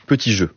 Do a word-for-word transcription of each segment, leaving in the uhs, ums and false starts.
Petit jeu.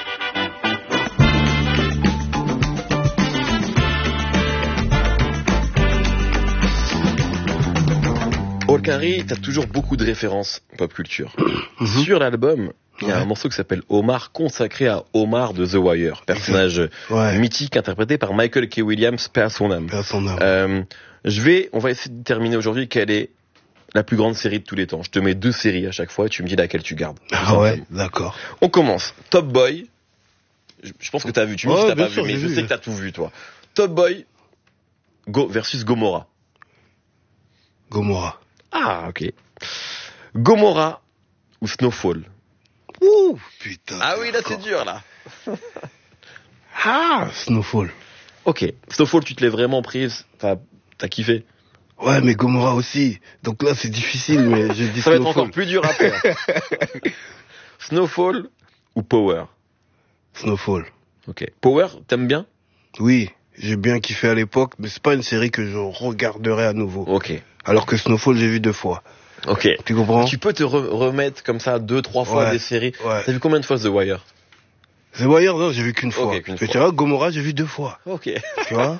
Olkari, t'as toujours beaucoup de références pop culture. Mm-hmm. Sur l'album, il y a ouais. un morceau qui s'appelle Omar, consacré à Omar de The Wire, personnage ouais. mythique interprété par Michael K. Williams, paix à son âme. Paix à son âme. Euh, je vais, on va essayer de déterminer aujourd'hui quelle est la plus grande série de tous les temps. Je te mets deux séries à chaque fois et tu me dis laquelle tu gardes. Ah ouais, d'accord. On commence. Top Boy. Je, je pense que t'as vu. Tu me dis ouais, que t'as pas sûr, vu, mais je vu. sais que t'as tout vu, toi. Top Boy Go versus Gomorrah. Gomorrah. Ah, ok. Gomorrah ou Snowfall? Ouh, putain. Ah oui, là, c'est dur, là. Ah, Snowfall. Ok. Snowfall, tu te l'es vraiment prise. T'as, t'as kiffé? Ouais, mais Gomorrah aussi. Donc là, c'est difficile, mais je dis Ça Snowfall. va être encore plus dur à faire. Snowfall ou Power? Snowfall. Ok. Power, t'aimes bien? Oui, j'ai bien kiffé à l'époque, mais c'est pas une série que je regarderai à nouveau. Ok. Alors que Snowfall, j'ai vu deux fois. Ok. Tu comprends? Tu peux te re- remettre comme ça deux, trois fois ouais. des séries. Ouais. T'as vu combien de fois The Wire? The Wire, non, j'ai vu qu'une fois. Okay, qu'une mais fois. tu vois, Gomorrah, j'ai vu deux fois. Ok. Tu vois?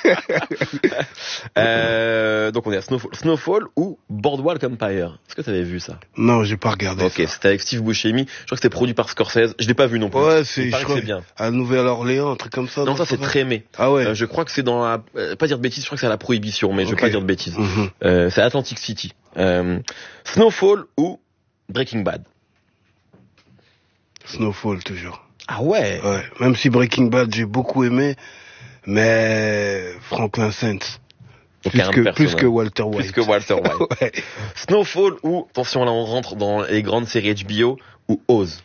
euh, donc on est à Snowfall, Snowfall ou Boardwalk Empire. Est-ce que t'avais vu ça? Non, j'ai pas regardé. Ok, ça. c'était avec Steve Buscemi. Je crois que c'était produit par Scorsese. Je l'ai pas vu non plus. Ouais, c'est, Il paraît je que crois, c'est bien. À Nouvelle-Orléans, un truc comme ça. Non, ça c'est très aimé. Ah ouais. Euh, je crois que c'est dans la, euh, pas dire de bêtises, je crois que c'est à la prohibition, mais okay. je vais pas dire de bêtises. Mm-hmm. Euh, c'est Atlantic City. Euh, Snowfall ou Breaking Bad? Snowfall, toujours. Ah ouais? Ouais. Même si Breaking Bad, j'ai beaucoup aimé, mais Franklin Saint. Plus que, plus que Walter White. Plus que Walter White. ouais. Snowfall ou, attention là on rentre dans les grandes séries H B O, ou Oz.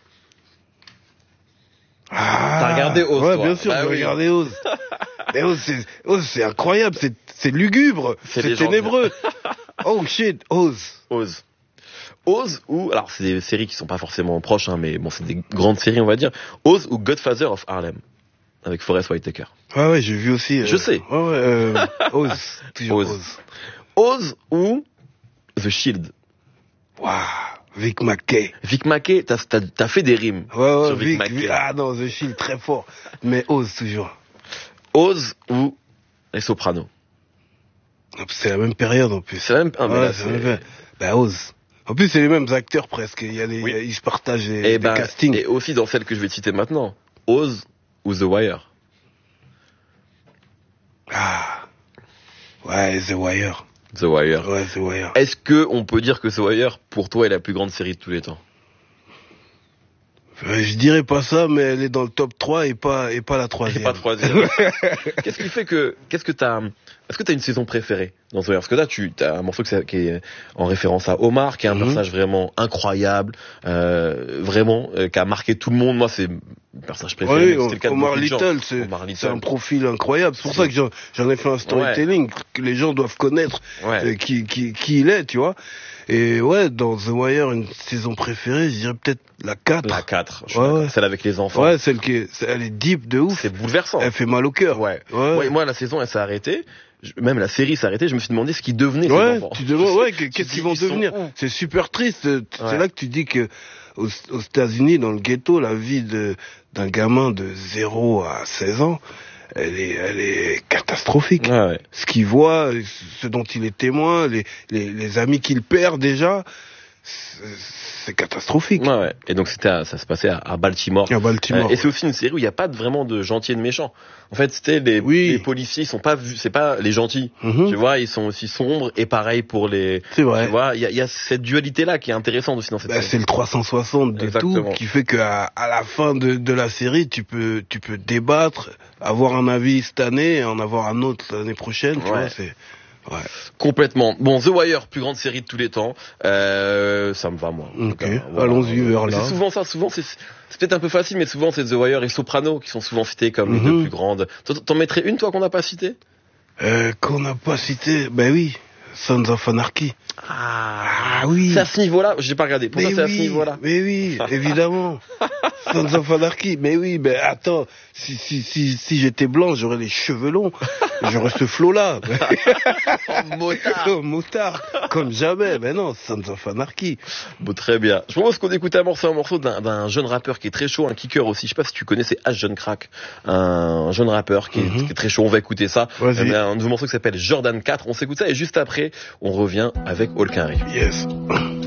Ah, t'as regardé Oz, ouais, toi? bien sûr, bah, j'ai oui. regardé Oz. Mais Oz, c'est, Oz, c'est incroyable, c'est, c'est lugubre, c'est, c'est ténébreux. Oh shit, Oz. Oz. Oz ou, alors c'est des séries qui sont pas forcément proches, hein, mais bon, c'est des grandes séries, on va dire. Oz ou Godfather of Harlem, avec Forest Whitaker. Ouais, ouais, j'ai vu aussi. Euh, Je sais. Ouais, ouais, euh, Oz. Toujours Oz. Oz. Oz ou The Shield. Waouh. Vic Mackey. Vic Mackey, t'as, t'as, t'as fait des rimes. Ouais, ouais, sur Vic, Vic Mackey. Ah non, The Shield, très fort. Mais Oz, toujours. Oz ou Les Sopranos. C'est la même période, en plus. C'est la même, ah, mais ouais, là, c'est c'est... la même... Bah, Oz. En plus, c'est les mêmes acteurs, presque. Il y a les, oui. Ils se partagent les, et les bah, castings. Et aussi dans celle que je vais te citer maintenant. Oz ou The Wire. Ah. Ouais, The Wire. The Wire. Ouais, The Wire. Est-ce que on peut dire que The Wire, pour toi, est la plus grande série de tous les temps? euh, Je dirais pas ça, mais elle est dans le top trois et pas, et pas la troisième. Et pas troisième. Qu'est-ce qui fait que, qu'est-ce que t'as, est-ce que t'as une saison préférée dans The Wire? Parce que là, tu, t'as un morceau qui est en référence à Omar, qui est un mm-hmm. personnage vraiment incroyable, euh, vraiment, euh, qui a marqué tout le monde. Moi, c'est mon personnage préféré. Oui, c'était le cas Omar de Little, c'est, Omar Little. c'est un profil incroyable. C'est pour ça que j'en, j'en ai fait un storytelling, ouais. que les gens doivent connaître ouais. euh, qui, qui, qui il est, tu vois. Et ouais, dans The Wire, une saison préférée, je dirais peut-être la quatre. La quatre, je ouais, ouais. Celle avec les enfants. Ouais, celle qui est, elle est deep de ouf. C'est bouleversant. Elle fait mal au cœur. Ouais. ouais. ouais. Moi, la saison, elle s'est arrêtée. Je, même la série s'est arrêtée. Je me suis demandé ce qu'ils devenaient, ouais, ces enfants. Tu demandes, ouais, qu'est-ce qu'ils vont devenir. Sont... C'est super triste. Ouais. C'est là que tu dis que aux, aux États-Unis, dans le ghetto, la vie de, d'un gamin de zéro à seize ans, elle est, elle est catastrophique. Ouais, ouais. Ce qu'il voit, ce dont il est témoin, les, les, les amis qu'il perd déjà, c'est, c'est catastrophique. Ouais, ouais. Et donc c'était, à, ça se passait à, à Baltimore. À Baltimore. Euh, et ouais. c'est aussi une série où il n'y a pas de, vraiment de gentils et de méchants. En fait, c'était les, oui. les policiers, ils sont pas vus, c'est pas les gentils. Mm-hmm. Tu vois, ils sont aussi sombres et pareil pour les. C'est vrai. Tu vois, il y a, y a cette dualité là qui est intéressante aussi dans cette bah, série. C'est le trois cent soixante de Exactement. tout qui fait qu'à à la fin de, de la série, tu peux, tu peux débattre, avoir un avis cette année et en avoir un autre l'année prochaine. Tu ouais. vois, c'est. Ouais. Complètement. Bon, The Wire, plus grande série de tous les temps. Euh, ça me va, moi. Ok. Cas, voilà. Allons-y vers là. C'est souvent ça. Souvent, c'est, c'est peut-être un peu facile, mais souvent c'est The Wire et Soprano qui sont souvent cités comme mm-hmm. les deux plus grandes. T'en, t'en mettrais une, toi, qu'on n'a pas citée? Euh, qu'on n'a pas cité. Ben oui. Sons of Anarchy. Ah, ah oui. C'est à ce niveau-là. J'ai pas regardé. Pour mais ça, c'est oui, à ce niveau-là. Mais oui, évidemment. Sons of Anarchy, mais oui, mais attends, si, si, si, si j'étais blanc, j'aurais les cheveux longs, j'aurais ce flow-là. Oh, motard. Oh, motard, comme jamais, mais non, Sons of Anarchy. Bon, très bien. Je propose qu'on écoute un morceau, un morceau d'un, d'un jeune rappeur qui est très chaud, un kicker aussi. Je sais pas si tu connais, c'est H Jeune Crack, un jeune rappeur qui est, Mm-hmm. qui est très chaud. On va écouter ça. Vas-y. Il y a un nouveau morceau qui s'appelle Jordan quatre. On s'écoute ça et juste après, on revient avec All Qu'un Riff. Yes.